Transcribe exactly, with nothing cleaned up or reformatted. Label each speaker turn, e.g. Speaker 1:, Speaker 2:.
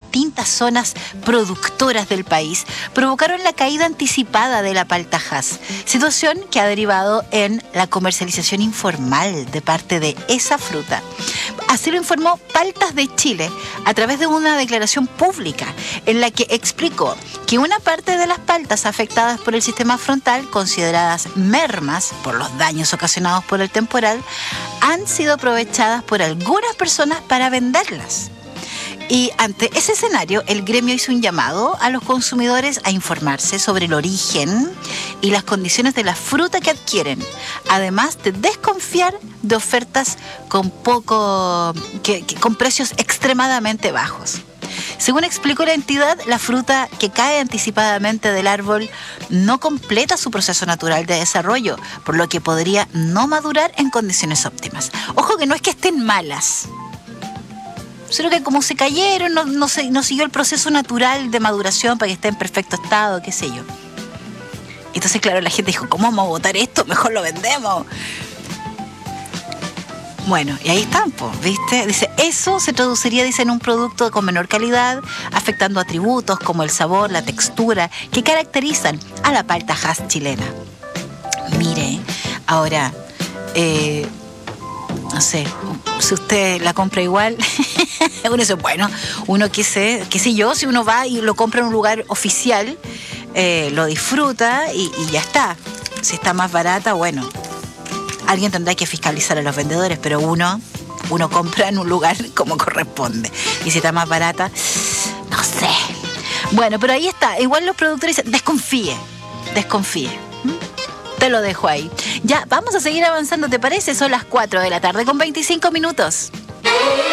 Speaker 1: distintas zonas productoras del país provocaron la caída anticipada de la palta Hass, situación que ha derivado en la comercialización informal de parte de esa fruta. Así lo informó Paltas de Chile a través de una declaración pública en la que explicó que una parte de las paltas afectadas por el sistema frontal, consideradas mermas por los daños ocasionados por el temporal, han sido aprovechadas por algunas personas para venderlas. Y ante ese escenario, el gremio hizo un llamado a los consumidores a informarse sobre el origen y las condiciones de la fruta que adquieren, además de desconfiar de ofertas con poco, que, que, con precios extremadamente bajos. Según explicó la entidad, la fruta que cae anticipadamente del árbol no completa su proceso natural de desarrollo, por lo que podría no madurar en condiciones óptimas. Ojo que no es que estén malas, solo que como se cayeron, no, no, se, no siguió el proceso natural de maduración para que esté en perfecto estado, qué sé yo. Entonces, claro, la gente dijo, ¿cómo vamos a botar esto? Mejor lo vendemos. Bueno, y ahí están, pues, ¿viste? Dice, eso se traduciría, dice, en un producto con menor calidad, afectando atributos como el sabor, la textura, que caracterizan a la palta Hass chilena. Mire, ahora, eh, no sé, si usted la compra igual, uno dice, bueno, uno qué sé, qué sé yo, si uno va y lo compra en un lugar oficial, eh, lo disfruta y, y ya está. Si está más barata, bueno, alguien tendrá que fiscalizar a los vendedores, pero uno, uno compra en un lugar como corresponde. Y si está más barata, no sé. Bueno, pero ahí está. Igual los productores dicen, desconfíe, desconfíe. ¿Mm? Te lo dejo ahí. Ya, vamos a seguir avanzando, ¿te parece? Son las cuatro de la tarde con veinticinco minutos.